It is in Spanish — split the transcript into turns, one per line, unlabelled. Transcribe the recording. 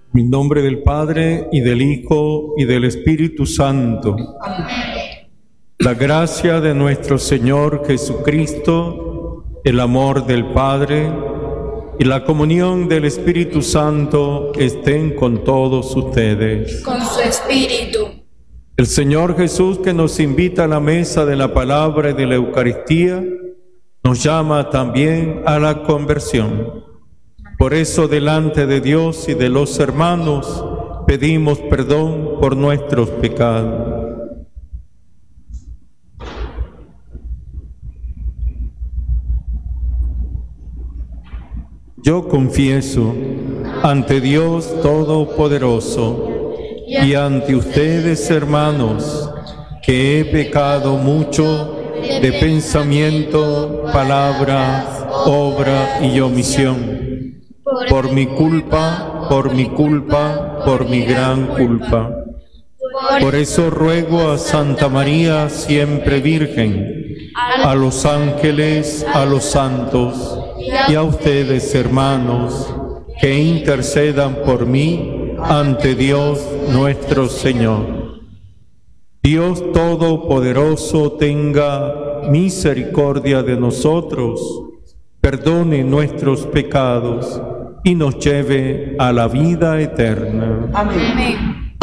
En nombre del Padre, y del Hijo, y del Espíritu Santo. La gracia de nuestro Señor Jesucristo, el amor del Padre y la comunión del Espíritu Santo estén con todos ustedes.
Con su espíritu.
El Señor Jesús, que nos invita a la mesa de la palabra y de la Eucaristía, nos llama también a la conversión. Por eso, delante de Dios y de los hermanos, pedimos perdón por nuestros pecados. Yo confieso ante Dios Todopoderoso y ante ustedes, hermanos, que he pecado mucho de pensamiento, palabra, obra y omisión. Por mi culpa, por mi culpa, por mi gran culpa. Por eso ruego a Santa María, siempre Virgen, a los ángeles, a los santos y a ustedes, hermanos, que intercedan por mí ante Dios nuestro Señor. Dios Todopoderoso tenga misericordia de nosotros, perdone nuestros pecados y nos lleve a la vida eterna.
Amén.